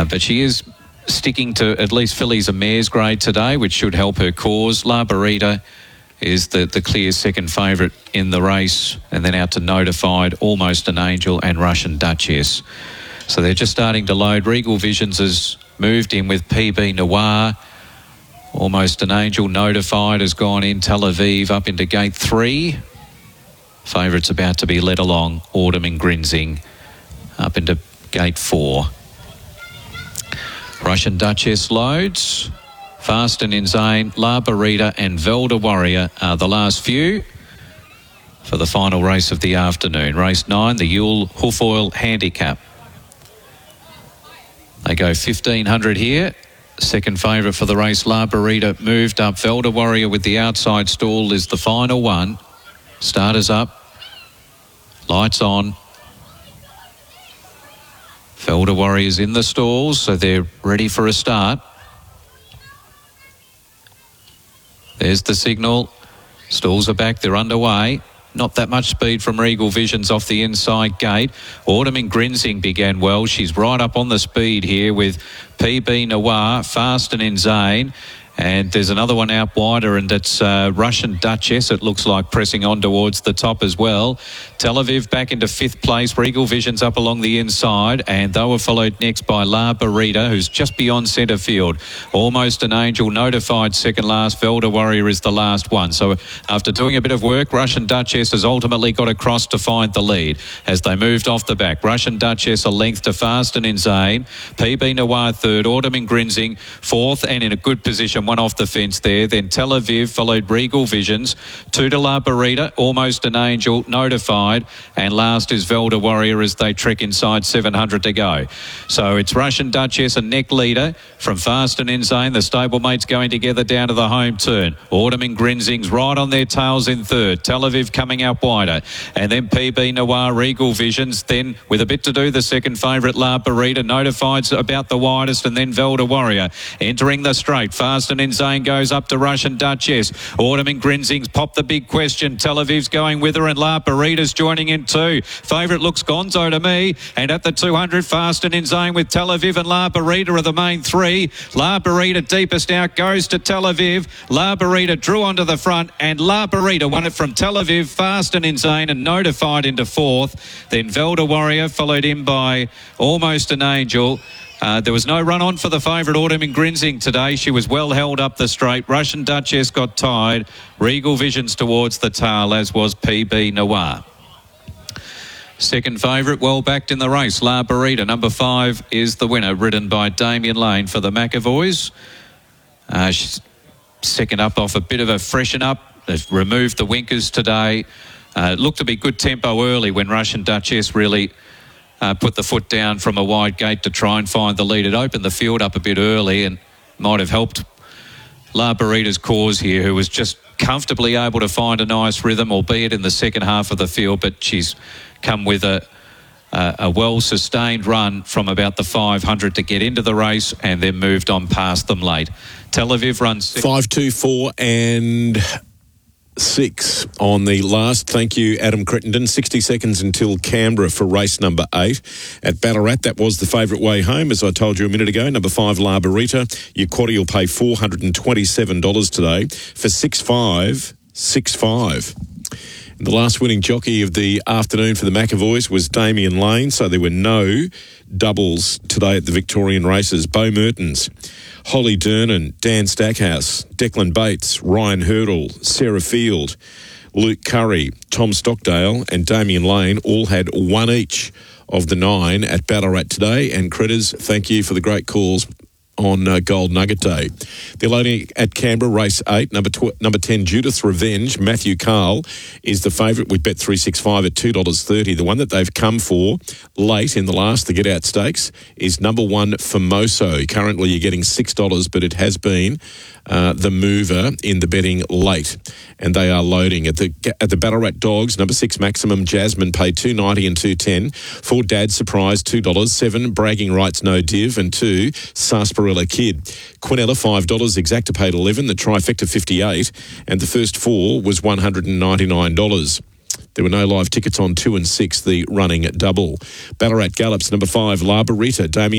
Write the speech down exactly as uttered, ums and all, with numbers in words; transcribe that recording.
Uh, but she is sticking to at least fillies and mares grade today, which should help her cause. La Barita is the, the clear second favourite in the race, and then out to Notified, Almost an Angel and Russian Duchess. So they're just starting to load. Regal Visions has moved in with P B Noir. Almost an Angel, Notified has gone in. Tel Aviv up into gate three. Favourites about to be led along. Autumn and Grinzing up into gate four. Russian Duchess loads. Fast and Insane, La Barita and Velda Warrior are the last few for the final race of the afternoon. Race nine, the Yule Hoof Oil Handicap. They go fifteen hundred here. Second favourite for the race, La Barita, moved up. Velda Warrior with the outside stall is the final one. Starters up. Lights on. Velda Warrior's in the stalls, so they're ready for a start. There's the signal. Stalls are back. They're underway. Not that much speed from Regal Visions off the inside gate. Autumn and Grinzing began well. She's right up on the speed here with P B Noir, Fast and Insane. And there's another one out wider, and it's uh, Russian Duchess, it looks like, pressing on towards the top as well. Tel Aviv back into fifth place. Regal Visions up along the inside, and they were followed next by La Barita, who's just beyond centre field. Almost an Angel, Notified second last. Velda Warrior is the last one. So after doing a bit of work, Russian Duchess has ultimately got across to find the lead as they moved off the back. Russian Duchess a length to Fast and Insane. P B Noir third. Autumn and Grinzing fourth, and in a good position. One off the fence there. Then Tel Aviv followed Regal Visions. Two to La Barita, Almost an Angel, Notified, and last is Velda Warrior as they trek inside seven hundred to go. So it's Russian Duchess, a neck leader from Fast and Insane. The stablemates going together down to the home turn. Autumn and Grinzing's right on their tails in third. Tel Aviv coming out wider. And then P B Noir, Regal Visions. Then with a bit to do, the second favourite, La Barita. Notified's about the widest, and then Velda Warrior entering the straight. Fast and Insane goes up to Russian Duchess. Autumn and Grinzing's popped the big question. Tel Aviv's going with her, and La Barita's joining in too. Favourite looks Gonzo to me. And at the two hundred, Fast and Insane with Tel Aviv and La Barita are the main three. La Barita deepest out goes to Tel Aviv. La Barita drew onto the front, and La Barita won it from Tel Aviv, Fast and Insane, and Notified into fourth. Then Velda Warrior followed in by Almost an Angel. Uh, there was no run on for the favourite Autumn and Grinzing today. She was well held up the straight. Russian Duchess got tied. Regal Visions towards the tail, as was P B Noir. Second favourite, well backed in the race, La Barita. Number five is the winner, ridden by Damien Lane for the McAvoys. Uh, she's second up off a bit of a freshen up. They've removed the winkers today. Uh, it looked to be good tempo early when Russian Duchess really Uh, put the foot down from a wide gate to try and find the lead. It opened the field up a bit early and might have helped La Barita's cause here, who was just comfortably able to find a nice rhythm, albeit in the second half of the field, but she's come with a, a, a well-sustained run from about the five hundred to get into the race, and then moved on past them late. Tel Aviv runs five, two, four and six on the last. Thank you, Adam Crittenden. sixty seconds until Canberra for race number eight. At Ballarat, that was the favourite way home, as I told you a minute ago. Number five, La Barita. Your quaddy will pay four hundred twenty-seven dollars today for six five six five. The last winning jockey of the afternoon for the McAvoys was Damien Lane, so there were no doubles today at the Victorian races. Bo Mertens, Holly Durnan, Dan Stackhouse, Declan Bates, Ryan Hurdle, Sarah Field, Luke Curry, Tom Stockdale and Damien Lane all had one each of the nine at Ballarat today. And Critters, thank you for the great calls on uh, Gold Nugget Day. They're loading at Canberra, race eight, number tw- number ten, Judith's Revenge. Matthew Carl is the favourite with Bet three sixty-five at two dollars thirty. The one that they've come for late in the last, the Get Out Stakes, is number one, Famoso. Currently you're getting six dollars, but it has been uh, the mover in the betting late. And they are loading at the at the Ballarat Dogs. Number six, Maximum Jasmine, paid two ninety and two ten. Four, Dad Surprise, two dollars. Seven, Bragging Rights, No Div, and two, Sarsaparilla Kid. Quinella, five dollars. Exacta paid eleven. The Trifecta, fifty-eight, and the first four was one hundred ninety-nine dollars. There were no live tickets on two and six, the running double. Ballarat Gallops, number five, La Barita, Damien